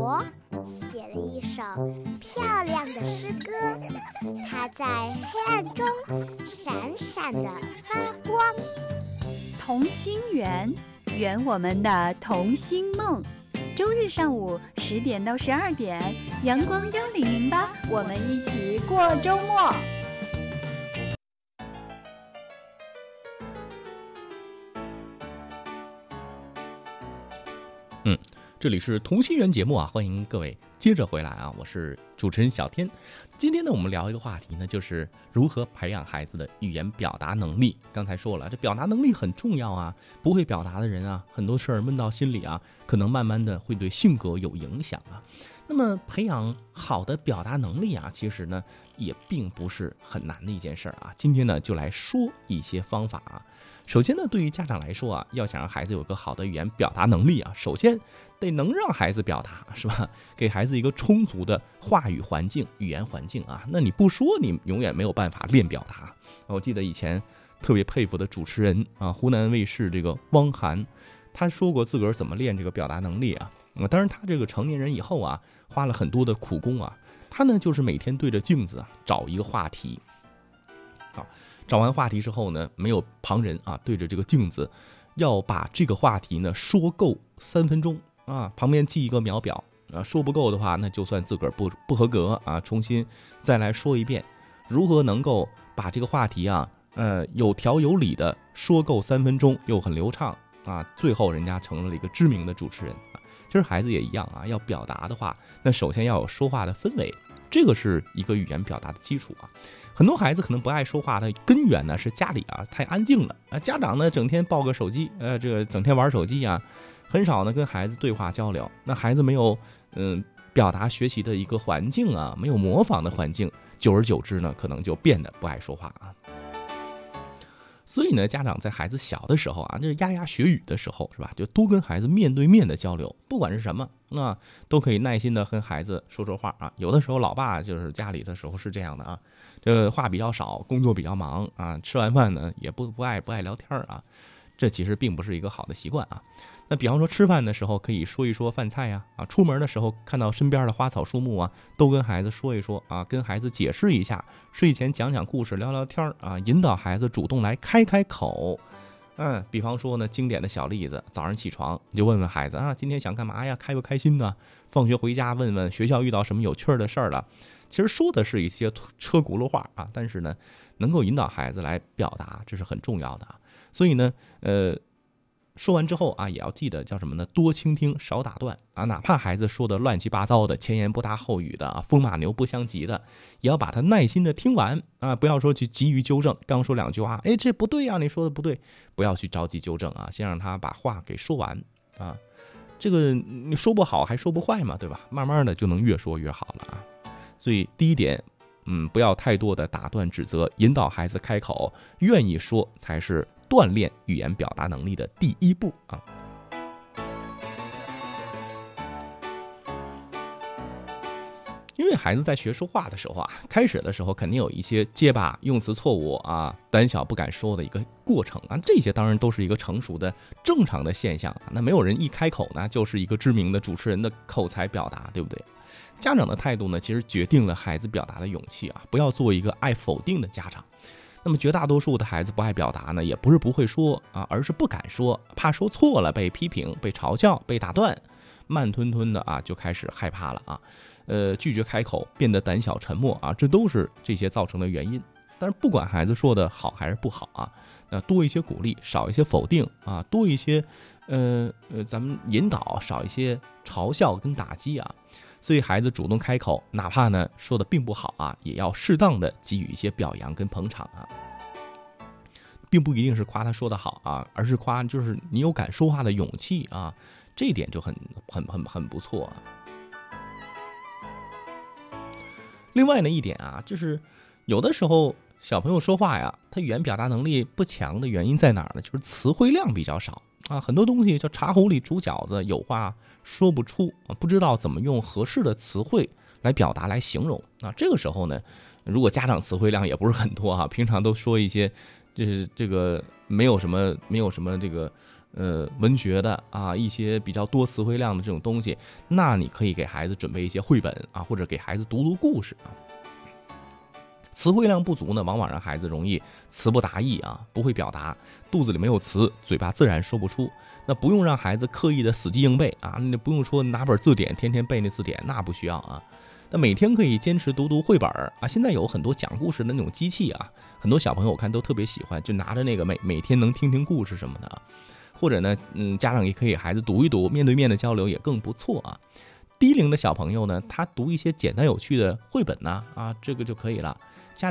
国写了一首漂亮的诗歌，它在黑暗中闪闪地发光。 同心圆，圆我们的同心梦。周日上午10点到12点，阳光1008，我们一起过周末。 这里是同心圆节目啊，欢迎各位接着回来啊，我是主持人小天。今天呢，我们聊一个话题呢，就是如何培养孩子的语言表达能力。刚才说了，这表达能力很重要啊，不会表达的人啊，很多事儿闷到心里啊，可能慢慢的会对性格有影响啊。那么培养好的表达能力啊，其实呢也并不是很难的一件事儿啊。今天呢就来说一些方法啊。首先呢，对于家长来说啊，要想让孩子有个好的语言表达能力啊，首先得能让孩子表达，是吧？给孩子一个充足的话语环境、语言环境啊。那你不说，你永远没有办法练表达。我记得以前特别佩服的主持人啊，湖南卫视这个汪涵，他说过自个儿怎么练这个表达能力啊。当然他这个成年人以后啊，花了很多的苦功啊。他呢就是每天对着镜子啊找一个话题，好。找完话题之后呢，没有旁人啊，对着这个镜子，要把这个话题呢说够3分钟啊，旁边记一个秒表啊，说不够的话，那就算自个儿不合格啊，重新再来说一遍。如何能够把这个话题啊，有条有理的说够3分钟，又很流畅啊，最后人家成了一个知名的主持人啊。其实孩子也一样啊，要表达的话，那首先要有说话的氛围，这个是一个语言表达的基础啊。很多孩子可能不爱说话的根源呢是家里啊太安静了啊，家长呢整天抱个手机，这个整天玩手机啊，很少呢跟孩子对话交流。那孩子没有表达学习的一个环境啊，没有模仿的环境，久而久之呢，可能就变得不爱说话啊。所以呢，家长在孩子小的时候啊，就是牙牙学语的时候，是吧？就多跟孩子面对面的交流，不管是什么，那都可以耐心的跟孩子说说话啊。有的时候老爸就是家里的时候是这样的啊，这个话比较少，工作比较忙啊，吃完饭呢也不爱聊天啊，这其实并不是一个好的习惯啊。那比方说吃饭的时候可以说一说饭菜呀，出门的时候看到身边的花草树木啊，都跟孩子说一说啊，跟孩子解释一下，睡前讲讲故事，聊聊天啊，引导孩子主动来开口。比方说呢，经典的小例子，早上起床你就问问孩子啊，今天想干嘛呀？开不开心呢？放学回家问问学校遇到什么有趣的事儿了。其实说的是一些车轱辘话啊，但是呢，能够引导孩子来表达，这是很重要的啊。所以呢，说完之后啊，也要记得叫什么呢？多倾听，少打断啊！哪怕孩子说的乱七八糟的，前言不搭后语的啊，风马牛不相及的，也要把他耐心的听完啊！不要说去急于纠正，刚说2句话，这不对啊，你说的不对，不要去着急纠正啊，先让他把话给说完啊。这个你说不好还说不坏嘛，对吧？慢慢的就能越说越好了啊。所以第一点，不要太多的打断指责，引导孩子开口，愿意说才是锻炼语言表达能力的第一步啊。因为孩子在学说话的时候啊，开始的时候肯定有一些结巴、用词错误啊、胆小不敢说的一个过程啊，这些当然都是一个成熟的正常的现象啊。那没有人一开口呢就是一个知名的主持人的口才表达，对不对？家长的态度呢，其实决定了孩子表达的勇气啊，不要做一个爱否定的家长。那么绝大多数的孩子不爱表达呢，也不是不会说啊，而是不敢说，怕说错了被批评、被嘲笑、被打断，慢吞吞的啊就开始害怕了啊，拒绝开口，变得胆小沉默啊，这都是这些造成的原因。但是不管孩子说的好还是不好啊，那多一些鼓励，少一些否定啊，多一些咱们引导，少一些嘲笑跟打击啊。所以孩子主动开口，哪怕呢说的并不好啊，也要适当的给予一些表扬跟捧场啊，并不一定是夸他说的好啊，而是夸就是你有敢说话的勇气啊，这一点就很不错啊。另外呢一点啊，就是有的时候小朋友说话呀，他语言表达能力不强的原因在哪儿呢？就是词汇量比较少啊，很多东西叫茶壶里煮饺子，有话说不出啊，不知道怎么用合适的词汇来表达来形容啊。这个时候呢，如果家长词汇量也不是很多啊，平常都说一些就是这个没有什么这个文学的啊，一些比较多词汇量的这种东西，那你可以给孩子准备一些绘本啊，或者给孩子读读故事啊。词汇量不足呢，往往让孩子容易词不达意啊，不会表达，肚子里没有词，嘴巴自然说不出。那不用让孩子刻意的死记硬背啊，那不用说拿本字典天天背那字典，那不需要啊。那每天可以坚持读读绘本啊，现在有很多讲故事的那种机器啊，很多小朋友我看都特别喜欢，就拿着那个每天能听听故事什么的，或者呢，家长也可以给孩子读一读，面对面的交流也更不错啊。低龄的小朋友呢，他读一些简单有趣的绘本呢，啊，这个就可以了。